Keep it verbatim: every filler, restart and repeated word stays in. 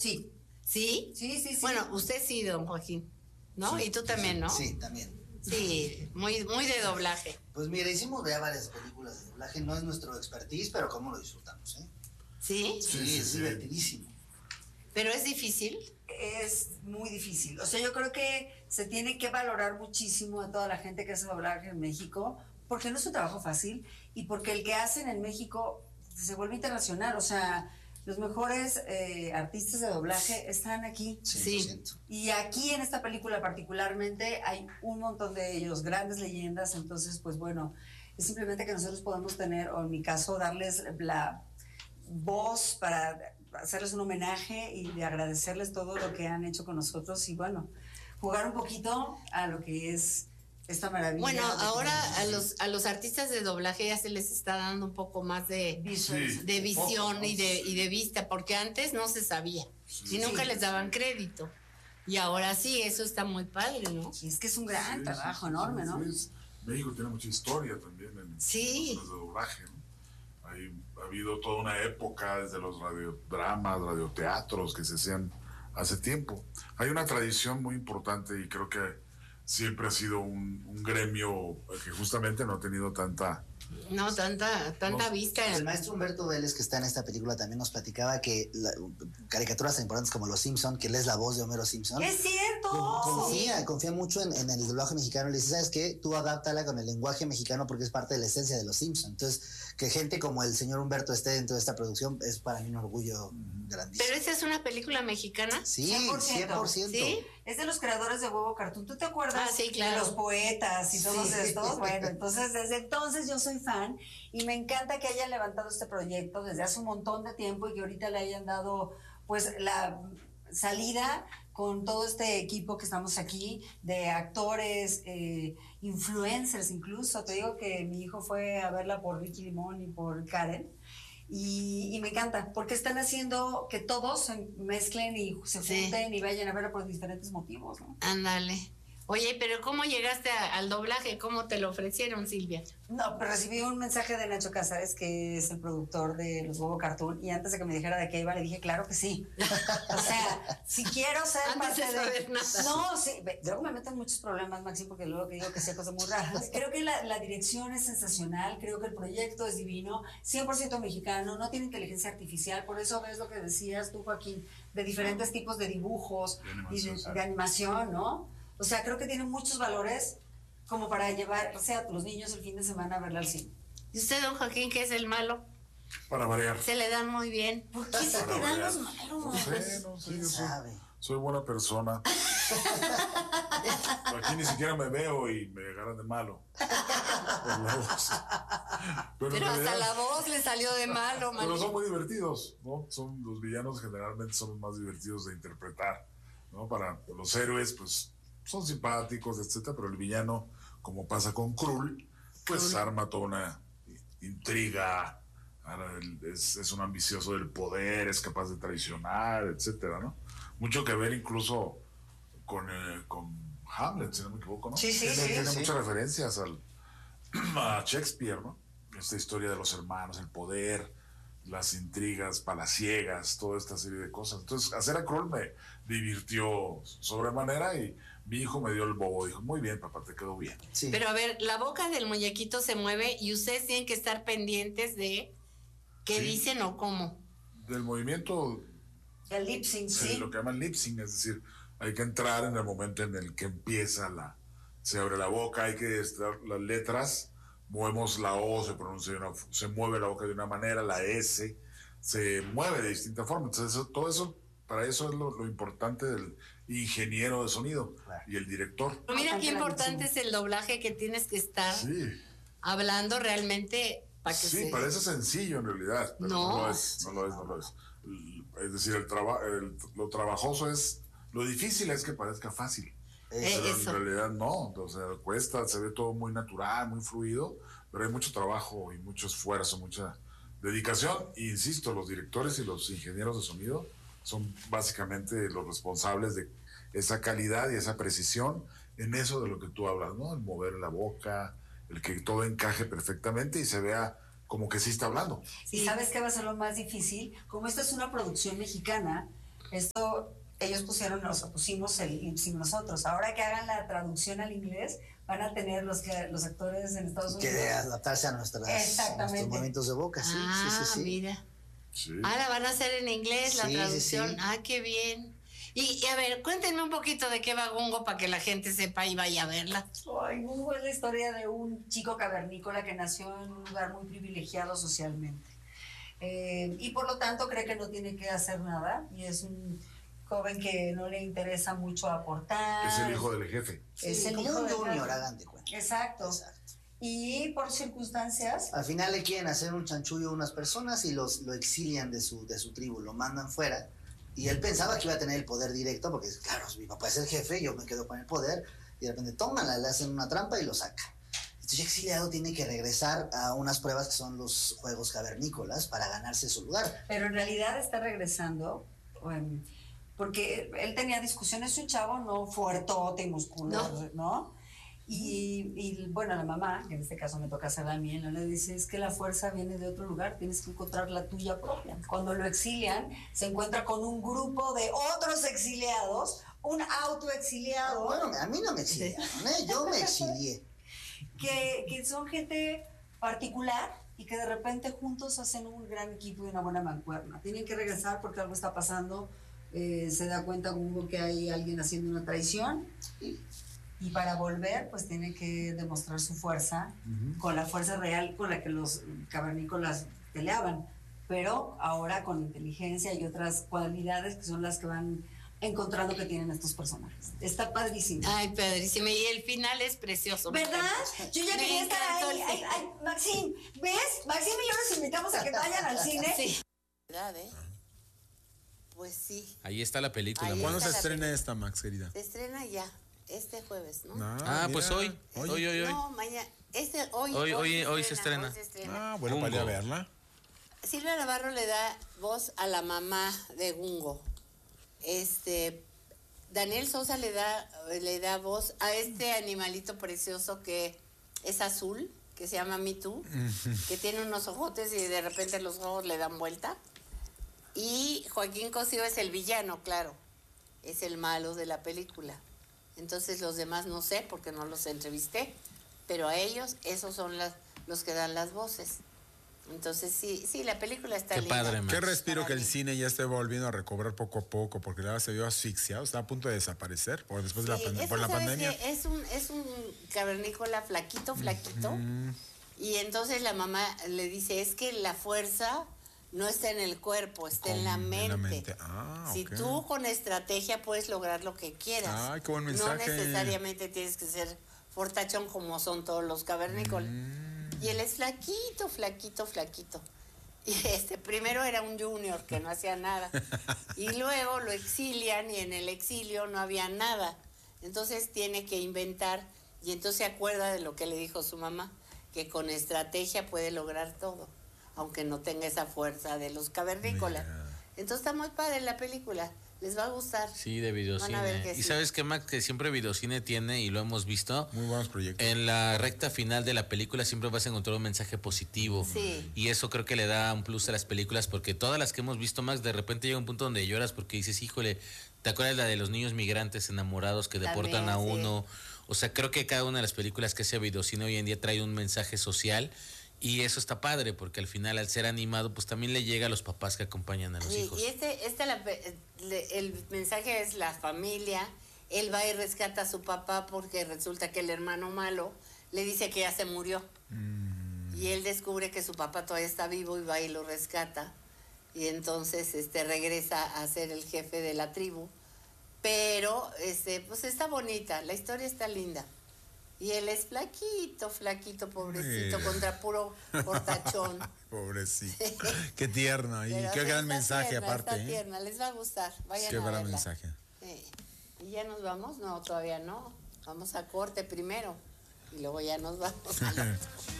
Sí. ¿Sí? Sí, sí, sí. Bueno, usted sí, don Joaquín, ¿no? Sí, y tú también, ¿no? Sí, también. Sí, muy, muy de doblaje. Pues mira, hicimos ya varias películas de doblaje, no es nuestro expertise, pero cómo lo disfrutamos, ¿eh? ¿Sí? Sí, Sí, sí, es sí. divertidísimo. Pero es difícil. Es muy difícil. O sea, yo creo que se tiene que valorar muchísimo a toda la gente que hace doblaje en México, porque no es un trabajo fácil y porque el que hacen en México se vuelve internacional. O sea, los mejores eh, artistas de doblaje están aquí. cien por ciento. Y aquí en esta película particularmente hay un montón de ellos, grandes leyendas. Entonces, pues bueno, es simplemente que nosotros podemos tener, o en mi caso, darles la voz para hacerles un homenaje y de agradecerles todo lo que han hecho con nosotros y bueno, jugar un poquito a lo que es esta maravilla. Bueno, ahora a los a los artistas de doblaje ya se les está dando un poco más de, Visual. de visión Poco, y de y de vista, porque antes no se sabía Sí. y nunca Sí. les daban crédito. Y ahora sí, eso está muy padre, ¿no? Y es que es un gran Sí, trabajo, sí, sí, enorme, sí, ¿no? es- México tiene mucha historia también en Sí. cosas de doblaje, ¿no? Hay, ha habido toda una época desde los radiodramas, radioteatros que se hacían hace tiempo. Hay una tradición muy importante y creo que siempre ha sido un, un gremio que justamente no ha tenido tanta... No, tanta, tanta No. vista. El maestro Humberto Vélez, que está en esta película, también nos platicaba que la- caricaturas tan importantes como Los Simpson, que él es la voz de Homero Simpson, ¡Es cierto! confía, confía mucho en, en el doblaje mexicano. Le dice, ¿sabes qué? Tú adáptala con el lenguaje mexicano porque es parte de la esencia de Los Simpson. Entonces, que gente como el señor Humberto esté dentro de esta producción es para mí un orgullo grandísimo. Pero esa es una película mexicana. Sí, cien por ciento. cien por ciento. ¿Sí? Es de los creadores de Huevo Cartoon. ¿Tú te acuerdas Ah, sí, claro. de los poetas y todos Sí. estos? Bueno, entonces desde entonces yo soy fan y me encanta que hayan levantado este proyecto desde hace un montón de tiempo y que ahorita le hayan dado pues la salida con todo este equipo que estamos aquí de actores, eh, influencers incluso. Te digo que mi hijo fue a verla por Ricky Limón y por Karen. Y, y me encanta, porque están haciendo que todos se mezclen y se Sí. junten y vayan a verla por diferentes motivos, ¿no? Ándale. Oye, pero ¿cómo llegaste a- al doblaje? ¿Cómo te lo ofrecieron, Silvia? No, pero recibí un mensaje de Nacho Casares, que es el productor de Los Huevo Cartoon, y antes de que me dijera de qué iba, le dije, claro que sí. O sea, si quiero ser Antes parte de saber de... nada. No, sí, ve, luego me meten muchos problemas, Maxi, porque luego que digo que sea cosas muy raras. Creo que la, la dirección es sensacional, creo que el proyecto es divino, cien por ciento mexicano, no tiene inteligencia artificial, por eso ves lo que decías tú, Joaquín, de diferentes tipos de dibujos De y animación, de, sí. de animación, ¿no? O sea, creo que tiene muchos valores como para llevar, o sea, a los niños el fin de semana a verla al cine. ¿Y usted, don Joaquín, que es el malo? Para variar. Se le dan muy bien. ¿Por qué se Para te dan variar. los malos? No sé, no sé. ¿Quién Yo soy, sabe? soy buena persona. Aquí ni siquiera me veo y me agarran de malo. Por la voz. Pero, en Pero hasta realidad- la voz le salió de malo, Pero man. son muy divertidos, ¿no? Son los villanos generalmente son los más divertidos de interpretar, ¿no? Para los héroes, pues son simpáticos, etcétera, pero el villano, como pasa con Krull, pues Krull. arma toda una intriga, ahora el- es, es un ambicioso del poder, es capaz de traicionar, etcétera, ¿no? Mucho que ver incluso con, eh, con Hamlet, si no me equivoco, ¿no? Sí, sí, tiene, sí, tiene sí. muchas referencias al, a Shakespeare, ¿no? Esta historia de los hermanos, el poder, las intrigas palaciegas, toda esta serie de cosas. Entonces, hacer a Krull me divirtió sobremanera y mi hijo me dio el bobo. Dijo, muy bien, papá, te quedó bien. Sí. Pero a ver, la boca del muñequito se mueve y ustedes tienen que estar pendientes de qué Sí. dicen o cómo. Del movimiento, El lip sync, eh, sí. lo que llaman lip sync, es decir, hay que entrar en el momento en el que empieza la... Se abre la boca, hay que estar las letras, movemos la O, se pronuncia de una, se mueve la boca de una manera, la S se mueve de distinta forma. Entonces, eso- todo eso, para eso es lo, lo importante del ingeniero de sonido Claro. y el director. Pero mira qué Importante la importante es el doblaje, que tienes que estar Sí. hablando realmente para que Sí, se... parece sencillo en realidad, pero no, No. lo es, no lo es, no lo es. Es decir, el traba, el- lo trabajoso es, lo difícil es que parezca fácil, Eh, pero eso. en realidad no, o sea, cuesta, se ve todo muy natural, muy fluido, pero hay mucho trabajo y mucho esfuerzo, mucha dedicación, e insisto, los directores y los ingenieros de sonido son básicamente los responsables de esa calidad y esa precisión en eso de lo que tú hablas, ¿no? El mover la boca, el que todo encaje perfectamente y se vea como que sí está hablando. ¿Y sabes qué va a ser lo más difícil? Como esta es una producción mexicana, Esto ellos pusieron, nos pusimos el lip sync nosotros. Ahora que hagan la traducción al inglés, van a tener los que los actores en Estados Unidos. Que adaptarse a, nuestras, a nuestros movimientos de boca, sí, ah, sí, sí, sí. mira. Sí. Ah, la van a hacer en inglés, la Sí, sí, traducción. sí. Ah, qué bien. Y, y a ver, cuéntenme un poquito de qué va Gungo para que la gente sepa y vaya a verla. Ay, Gungo es la historia de un chico cavernícola que nació en un lugar muy privilegiado socialmente. Eh, y por lo tanto cree que no tiene que hacer nada. Y es un joven que no le interesa mucho aportar. Es el hijo del jefe. Es Sí, el como hijo un del junior, jefe. hagan de cuenta. Exacto. Exacto. Y por circunstancias, Al final le quieren hacer un chanchullo a unas personas y los, lo exilian de su, de su tribu, lo mandan fuera. Y él pensaba que iba a tener el poder directo, porque claro, mi papá es el jefe, yo me quedo con el poder, y de repente tómala, le hacen una trampa y lo saca. Entonces ya exiliado tiene que regresar a unas pruebas que son los juegos cavernícolas para ganarse su lugar. pero en realidad está regresando, um, porque él tenía discusiones, un chavo no fuertote y musculoso, ¿no? Y, y bueno, la mamá, que en este caso me toca ser a mí, le dice, es que la fuerza viene de otro lugar, tienes que encontrar la tuya propia. Cuando lo exilian, se encuentra con un grupo de otros exiliados, un autoexiliado, Bueno, a mí no me exiliaron, ¿eh? Yo me exilié. que, que son gente particular y que de repente juntos hacen un gran equipo y una buena mancuerna. Tienen que regresar porque algo está pasando, eh, se da cuenta como que hay alguien haciendo una traición. Y para volver, pues tiene que demostrar su fuerza, uh-huh. con la fuerza real con la que los cavernícolas peleaban, pero ahora con inteligencia y otras cualidades que son las que van encontrando que tienen estos personajes. Está padrísimo. Ay, padrísimo. Y el final es precioso. ¿Verdad? Yo ya quería estar ahí. Ay, ay, Maxim, ¿ves? Maxim y yo los invitamos a que vayan al cine. Sí. ¿Verdad, eh? Pues sí. Ahí está la película. Ahí ¿Cuándo se estrena esta, Max, querida? Se estrena ya. Este jueves, ¿no? No, ah, mira. pues hoy. Hoy, hoy, hoy. No, mañana. Este, hoy, hoy, hoy, hoy, hoy se, se estrena, estrena. hoy se estrena. Ah, bueno, Gungo. para ir a verla. Silvia Navarro le da voz a la mamá de Gungo. Este, Daniel Sosa le da, le da voz a este animalito precioso que es azul, que se llama Me Too, que tiene unos ojotes y de repente los ojos le dan vuelta. Y Joaquín Cosío es el villano, claro. Es el malo de la película. Entonces los demás no sé porque no los entrevisté, pero a ellos esos son las, los que dan las voces. Entonces sí, sí, la película está Qué linda. padre, Max. Qué respiro que el mí. cine ya esté volviendo a recobrar poco a poco, porque la verdad se vio asfixiado, está a punto de desaparecer por después Sí, de la, pand- eso, por la ¿sabes pandemia. qué? Es un, es un cavernícola flaquito, flaquito. Mm. Y entonces la mamá le dice, es que la fuerza no está en el cuerpo, está en la Con- mente. en la mente. Ah, Si ok. tú con estrategia puedes lograr lo que quieras. Ay, qué buen No mensaje. necesariamente tienes que ser fortachón como son todos los cavernícolas. Mm. Y él es flaquito, flaquito, flaquito. Y este primero era un junior que no hacía nada. Y luego lo exilian y en el exilio no había nada. Entonces tiene que inventar y entonces se acuerda de lo que le dijo su mamá, que con estrategia puede lograr todo, aunque no tenga esa fuerza de los cavernícolas. Mira. Entonces está muy padre la película. Les va a gustar. Sí, de Van a ver videocine. que Y sí. sabes qué, Max, que siempre videocine tiene, y lo hemos visto, Muy buenos proyectos. en la recta final de la película siempre vas a encontrar un mensaje positivo. Sí. Y eso creo que le da un plus a las películas, porque todas las que hemos visto, Max, de repente llega un punto donde lloras porque dices, híjole, ¿te acuerdas la de los niños migrantes enamorados que También, deportan a sí. uno? O sea, creo que cada una de las películas que hace videocine hoy en día trae un mensaje social. Y eso está padre, porque al final, al ser animado, pues también le llega a los papás que acompañan a los Sí, hijos. y este, este la- le- el mensaje es la familia. Él va y rescata a su papá porque resulta que el hermano malo le dice que ya se murió. Mm. Y él descubre que su papá todavía está vivo y va y lo rescata. Y entonces este regresa a ser el jefe de la tribu. Pero este, pues está bonita, la historia está linda. Y él es flaquito, flaquito, pobrecito, Mira. contra puro portachón. Pobrecito. Qué tierno. Y Pero qué sí, gran está mensaje tierna, aparte. Está ¿eh? tierna, les va a gustar. Vayan Qué a gran verla. mensaje. Sí. ¿Y ya nos vamos? No, todavía no. Vamos a corte primero y luego ya nos vamos.